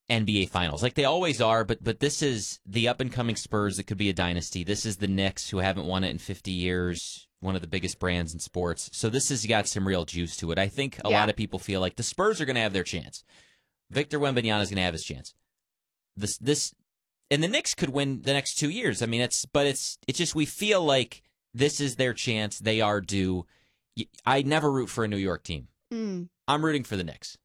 NBA Finals. Like they always are, but this is the up-and-coming Spurs that could be a dynasty. This is the Knicks, who haven't won it in 50 years, one of the biggest brands in sports. So this has got some real juice to it. I think a lot of people feel like the Spurs are going to have their chance. Victor Wembanyama is going to have his chance. And the Knicks could win the next 2 years. I mean, it's just we feel like this is their chance. They are due. I never root for a New York team. I'm rooting for the Knicks.